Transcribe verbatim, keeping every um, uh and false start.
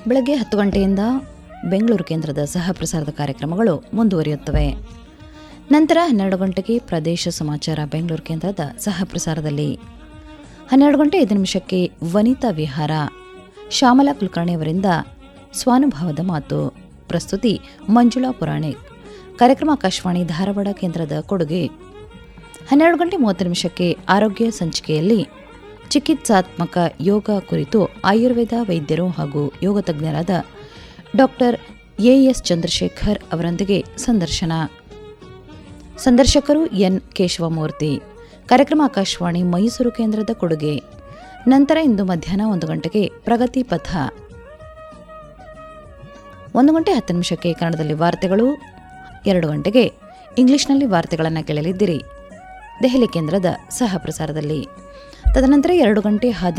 ಬೆಳಗ್ಗೆ ಹತ್ತು ಗಂಟೆಯಿಂದ ಬೆಂಗಳೂರು ಕೇಂದ್ರದ ಸಹ ಪ್ರಸಾರದ ಕಾರ್ಯಕ್ರಮಗಳು ಮುಂದುವರಿಯುತ್ತವೆ. ನಂತರ ಹನ್ನೆರಡು ಗಂಟೆಗೆ ಪ್ರದೇಶ ಸಮಾಚಾರ ಬೆಂಗಳೂರು ಕೇಂದ್ರದ ಸಹ ಪ್ರಸಾರದಲ್ಲಿ. ಹನ್ನೆರಡು ಗಂಟೆ ಐದು ನಿಮಿಷಕ್ಕೆ ವನಿತಾ ವಿಹಾರ ಶ್ಯಾಮಲಾ ಕುಲಕರ್ಣಿಯವರಿಂದ ಸ್ವಾನುಭಾವದ ಮಾತು. ಪ್ರಸ್ತುತಿ ಮಂಜುಳಾ ಪುರಾಣಿಕ್. ಕಾರ್ಯಕ್ರಮ ಆಕಾಶವಾಣಿ ಧಾರವಾಡ ಕೇಂದ್ರದ ಕೊಡುಗೆ. ಹನ್ನೆರಡು ಗಂಟೆ ಮೂವತ್ತು ನಿಮಿಷಕ್ಕೆ ಆರೋಗ್ಯ ಸಂಚಿಕೆಯಲ್ಲಿ ಚಿಕಿತ್ಸಾತ್ಮಕ ಯೋಗ ಕುರಿತು ಆಯುರ್ವೇದ ವೈದ್ಯರು ಹಾಗೂ ಯೋಗ ತಜ್ಞರಾದ ಡಾಕ್ಟರ್ ಎಎಸ್ ಚಂದ್ರಶೇಖರ್ ಅವರೊಂದಿಗೆ ಸಂದರ್ಶನ. ಸಂದರ್ಶಕರು ಎನ್ ಕೇಶವಮೂರ್ತಿ. ಕಾರ್ಯಕ್ರಮ ಆಕಾಶವಾಣಿ ಮೈಸೂರು ಕೇಂದ್ರದ ಕೊಡುಗೆ. ನಂತರ ಇಂದು ಮಧ್ಯಾಹ್ನ ಒಂದು ಗಂಟೆಗೆ ಪ್ರಗತಿ ಪಥ. ಒಂದು ಗಂಟೆ ಹತ್ತು ನಿಮಿಷಕ್ಕೆ ಕನ್ನಡದಲ್ಲಿ ವಾರ್ತೆಗಳು. ಎರಡು ಗಂಟೆಗೆ ಇಂಗ್ಲಿಷ್ನಲ್ಲಿ ವಾರ್ತೆಗಳನ್ನು ಕೇಳಲಿದ್ದೀರಿ ದೆಹಲಿ ಕೇಂದ್ರದ ಸಹ ಪ್ರಸಾರದಲ್ಲಿ. ತದನಂತರ ಎರಡು ಗಂಟೆ